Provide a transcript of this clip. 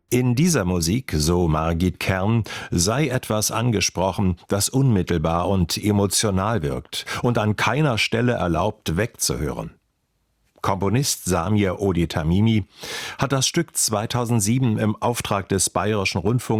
In dieser Musik, so Margit Kern, sei etwas angesprochen, das unmittelbar und emotional wirkt und an keiner Stelle erlaubt, wegzuhören. Komponist Samir Odi Tamimi hat das Stück 2007 im Auftrag des Bayerischen Rundfunks